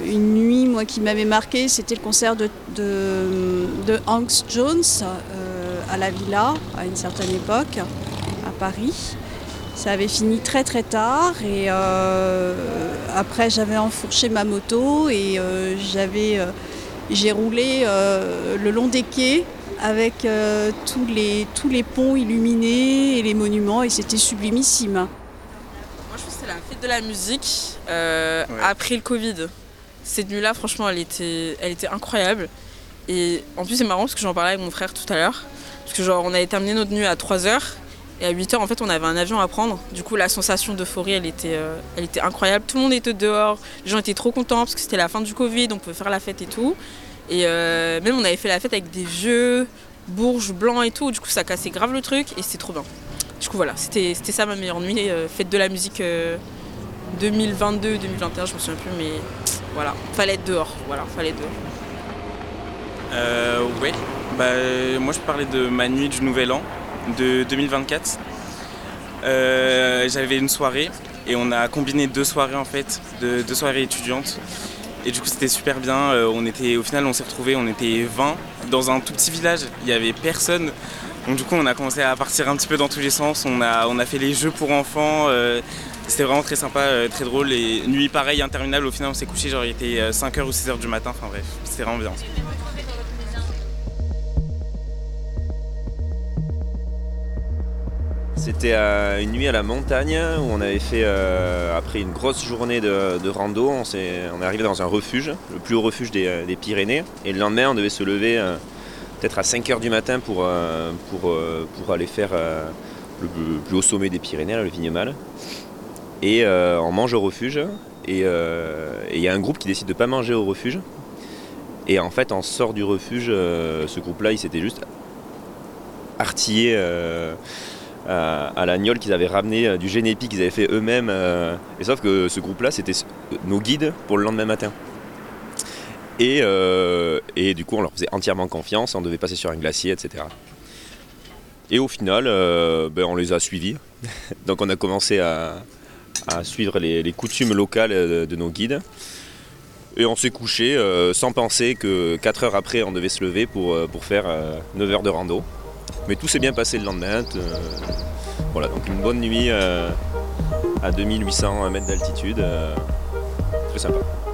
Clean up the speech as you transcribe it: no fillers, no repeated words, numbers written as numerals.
Une nuit, moi, qui m'avait marqué, c'était le concert de Hank Jones à la Villa, à une certaine époque, à Paris. Ça avait fini très très tard et après j'avais enfourché ma moto et j'ai roulé le long des quais avec tous les ponts illuminés et les monuments et c'était sublimissime. Moi je trouve que c'était la fête de la musique après le Covid. Cette nuit-là franchement elle était incroyable. Et en plus c'est marrant parce que j'en parlais avec mon frère tout à l'heure. Parce que genre on avait terminé notre nuit à 3h. Et à 8h, en fait, on avait un avion à prendre. Du coup, la sensation d'euphorie, elle était incroyable. Tout le monde était dehors. Les gens étaient trop contents parce que c'était la fin du Covid, on pouvait faire la fête et tout. Et même, on avait fait la fête avec des vieux bourges blancs et tout. Du coup, ça cassait grave le truc et c'était trop bien. Du coup, voilà, c'était ça ma meilleure nuit. Fête de la musique 2022-2021, je me souviens plus, mais voilà, fallait être dehors. Voilà, fallait être dehors. Ouais, moi je parlais de ma nuit du Nouvel An de 2024. J'avais une soirée et on a combiné deux soirées en fait, deux soirées étudiantes. Et du coup c'était super bien. Au final on s'est retrouvés, on était 20 dans un tout petit village, il n'y avait personne. Donc du coup on a commencé à partir un petit peu dans tous les sens, on a fait les jeux pour enfants. C'était vraiment très sympa, très drôle. Et nuit pareil, interminable, au final on s'est couché, genre il était 5h ou 6h du matin, enfin bref, c'était vraiment bien. C'était une nuit à la montagne où on avait fait, après une grosse journée de rando, on est arrivé dans un refuge, le plus haut refuge des Pyrénées. Et le lendemain, on devait se lever peut-être à 5h du matin pour aller faire le plus haut sommet des Pyrénées, le Vignemale. Et on mange au refuge. Et il y a un groupe qui décide de ne pas manger au refuge. Et en fait, on sort du refuge, ce groupe-là, il s'était juste artillé à l'Agnole qu'ils avaient ramené du Génépi qu'ils avaient fait eux-mêmes. Et sauf que ce groupe-là, c'était nos guides pour le lendemain matin. Et du coup, on leur faisait entièrement confiance, on devait passer sur un glacier, etc. Et au final, on les a suivis. Donc on a commencé à suivre les coutumes locales de nos guides. Et on s'est couché sans penser que 4 heures après, on devait se lever pour faire 9 heures de rando. Mais tout s'est bien passé le lendemain. Voilà, donc une bonne nuit à 2800 mètres d'altitude. Très sympa.